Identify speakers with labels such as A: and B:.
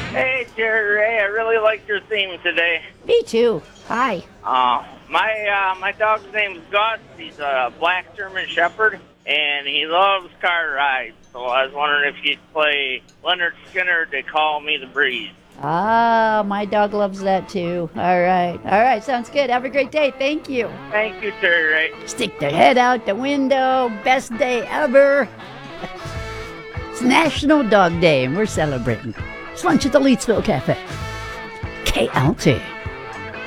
A: Hey, Jerry Ray, I really liked your theme today.
B: Me too. Hi.
A: My dog's name's Gus. He's a black German Shepherd, and he loves car rides. So I was wondering if you'd play Leonard Skinner to Call Me the Breeze.
B: Ah, my dog loves that too. All right. All right. Sounds good. Have a great day. Thank you.
A: Thank you, Jerry Ray.
B: Stick their head out the window. Best day ever. It's National Dog Day, and we're celebrating. It's lunch at the Leedsville Cafe. KLT.